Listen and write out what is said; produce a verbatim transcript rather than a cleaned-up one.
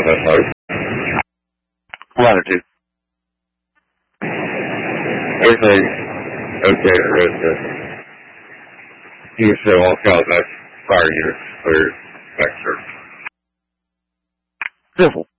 latitude. Latitude. Everything okay for it. You should walk out that fire unit clear back, sir. Civil.